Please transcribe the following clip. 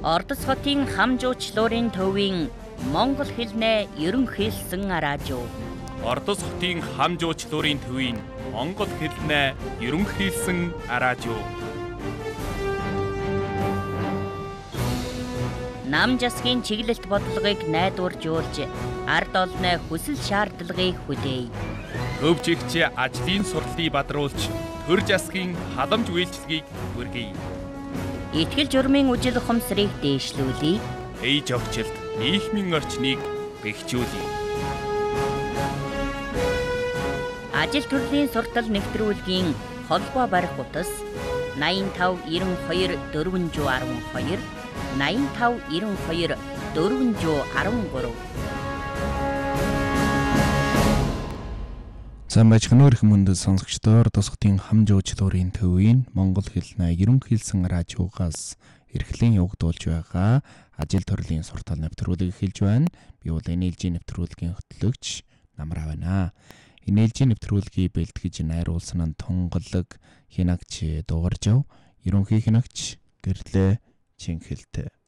Ордос хотын хамжуучлуурын төвийн Монгол хэлнээ ерөнхийлсэн радио. Ордос хотын хамжуучлуурын төвийн Монгол хэлнээ ерөнхийлсэн радио. Нам засгийн чиглэлт бодлогыг найдваржуулж, ард олны хүсэл шаардлагыг хүлээе. Төвжигч ажлын сурлыг бадруулж, төр засгийн халамж үйлчлэгийг хүргэе. Итгэл журмын үжил ухамсарыг дээшлүүлье. Ээж огчлд нийгмийн орчныг бэхжүүлье. Ажил төрлийн суртал нэвтрүүлгийн холбоо барих утас 85 92 412 85 92 413. Сайн байцгаана уу хүмүүст сонсогчдоор тусгатын хамжуучлуурын төвийн Монгол хэлнээ ерөнхийлсэн радиогоос эрхлэн явагдуулж байгаа ажил төрлийн суртал нэвтрүүлгийг эхэлж байна. Би бол NLG нэвтрүүлгийн хөтлөгч Намраа байна. NLG нэвтрүүлгийг бэлтгэж найруулсан нь Тунгалаг Хинагч Дугаржав, ерөнхий хинагч Гэрлээ Чинхэлтэй.